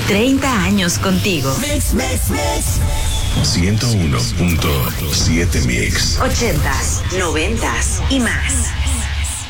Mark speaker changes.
Speaker 1: 30 años contigo.
Speaker 2: Mix.
Speaker 3: 101.7 Mix.
Speaker 1: 80s, 90s y más.